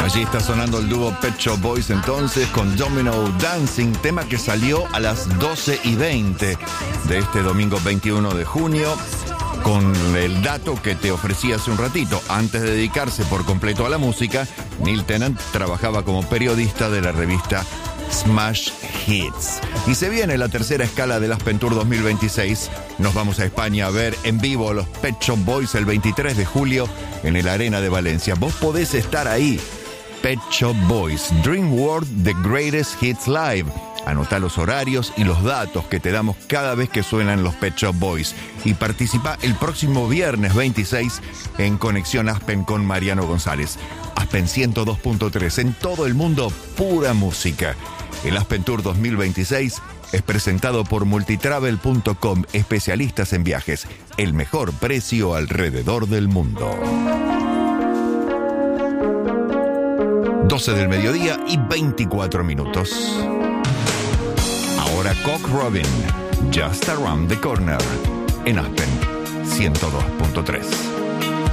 Allí está sonando el dúo Pet Shop Boys entonces con Domino Dancing, tema que salió a las 12:20 de este domingo 21 de junio, con el dato que te ofrecí hace un ratito. Antes de dedicarse por completo a la música, Neil Tennant trabajaba como periodista de la revista Smash Hits. Y se viene la tercera escala del Aspen Tour 2026. Nos vamos a España a ver en vivo a los Pet Shop Boys el 23 de julio en el Arena de Valencia. Vos podés estar ahí. Pet Shop Boys, Dream World, The Greatest Hits Live. Anotá los horarios y los datos que te damos cada vez que suenan los Pet Shop Boys. Y participa el próximo viernes 26 en Conexión Aspen con Mariano González. Aspen 102.3, en todo el mundo, pura música. El Aspen Tour 2026 es presentado por multitravel.com, especialistas en viajes. El mejor precio alrededor del mundo. 12 del mediodía y 24 minutos. Ahora Cock Robin, Just Around the Corner, en Aspen 102.3.